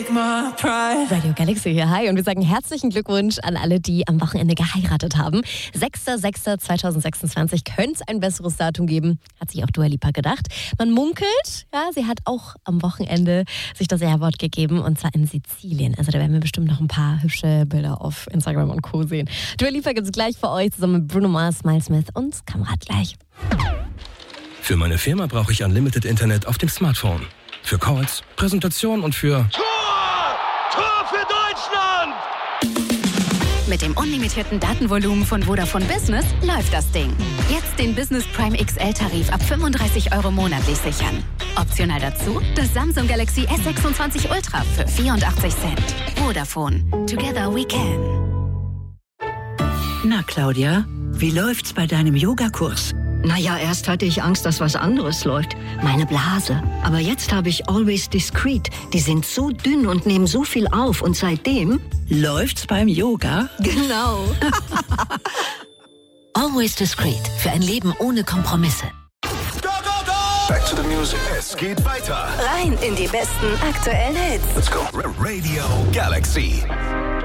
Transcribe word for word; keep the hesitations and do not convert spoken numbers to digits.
take my pride. Radio Galaxy hier, hi. Und wir sagen herzlichen Glückwunsch an alle, die am Wochenende geheiratet haben. sechster sechster zweitausendsechsundzwanzig könnte es ein besseres Datum geben, hat sich auch Dua Lipa gedacht. Man munkelt, ja, sie hat auch am Wochenende sich das Jawort gegeben, und zwar in Sizilien. Also da werden wir bestimmt noch ein paar hübsche Bilder auf Instagram und Co. sehen. Dua Lipa gibt es gleich für euch, zusammen mit Bruno Mars, Miles Smith und Kamerad gleich. Für meine Firma brauche ich Unlimited Internet auf dem Smartphone. Für Calls, Präsentationen und für... Tor! Tor für Deutschland! Mit dem unlimitierten Datenvolumen von Vodafone Business läuft das Ding. Jetzt den Business Prime X L-Tarif ab fünfunddreißig Euro monatlich sichern. Optional dazu das Samsung Galaxy S sechsundzwanzig Ultra für vierundachtzig Cent. Vodafone. Together we can. Na, Claudia, wie läuft's bei deinem Yogakurs? Naja, erst hatte ich Angst, dass was anderes läuft. Meine Blase. Aber jetzt habe ich Always Discreet. Die sind so dünn und nehmen so viel auf. Und seitdem... Läuft's beim Yoga? Genau. Always Discreet. Für ein Leben ohne Kompromisse. Go, go, go! Back to the music. Es geht weiter. Rein in die besten aktuellen Hits. Let's go. Radio Galaxy.